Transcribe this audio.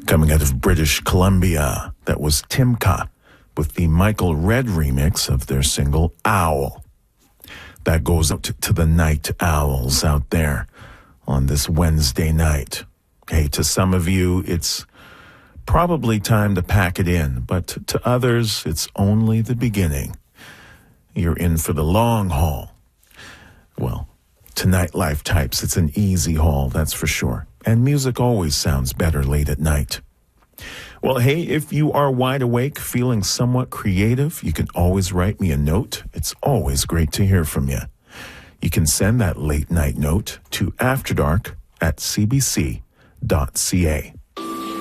Coming out of British Columbia, that was Timka with the Michael Red remix of their single Owl. That goes out to the night owls out there on this Wednesday night. Hey, to some of you, it's probably time to pack it in, but to others, it's only the beginning. You're in for the long haul. Well, to nightlife types, it's an easy haul, that's for sure. And music always sounds better late at night. Well, hey, if you are wide awake, feeling somewhat creative, you can always write me a note. It's always great to hear from you. You can send that late night note to afterdark@cbc.ca.